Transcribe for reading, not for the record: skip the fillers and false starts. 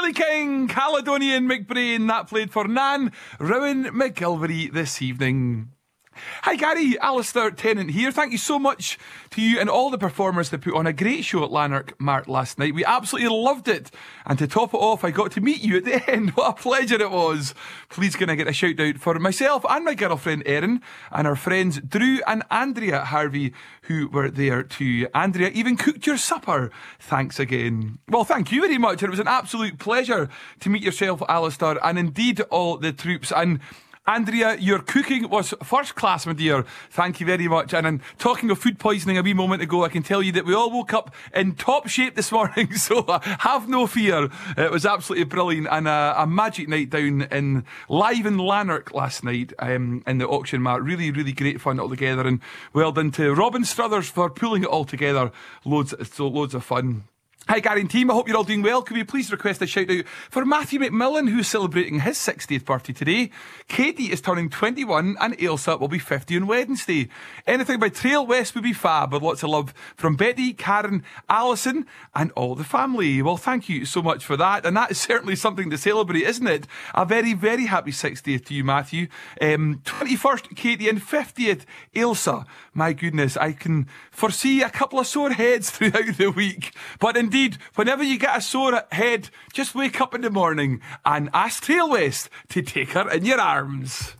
Billy King, Caledonian McBrain, that played for Nan Rowan McGilvery this evening. Hi Gary, Alistair Tennant here. Thank you so much to you and all the performers that put on a great show at Lanark Mart last night. We absolutely loved it. And to top it off, I got to meet you at the end. What a pleasure it was. Please can I get a shout out for myself and my girlfriend Erin and our friends Drew and Andrea Harvey who were there too. Andrea even cooked your supper. Thanks again. Well, thank you very much. It was an absolute pleasure to meet yourself, Alistair, and indeed all the troops. And Andrea, your cooking was first class, my dear. Thank you very much. And in talking of food poisoning a wee moment ago, I can tell you that we all woke up in top shape this morning, so have no fear. It was absolutely brilliant and a magic night down in live in Lanark last night in the auction mart. Really, really great fun altogether. And well done to Robin Struthers for pulling it all together. Loads of fun. Hi Gary and team, I hope you're all doing well. Could we please request a shout out for Matthew McMillan, who's celebrating his 60th birthday today. Katie is turning 21 and Ailsa will be 50 on Wednesday. Anything by Trail West would be fab, with lots of love from Betty, Karen, Alison and all the family. Well, thank you so much for that, and that is certainly something to celebrate, isn't it? A very, very happy 60th to you, Matthew. 21st Katie and 50th Ailsa. My goodness, I can foresee a couple of sore heads throughout the week, but indeed, whenever you get a sore head, just wake up in the morning and ask Trail West to take her in your arms.